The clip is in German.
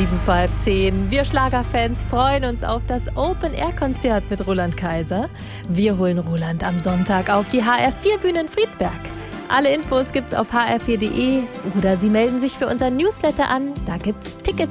9:45. Wir Schlagerfans freuen uns auf das Open-Air-Konzert mit Roland Kaiser. Wir holen Roland am Sonntag auf die HR4-Bühne in Friedberg. Alle Infos gibt's auf hr4.de oder Sie melden sich für unseren Newsletter an. Da gibt's Tickets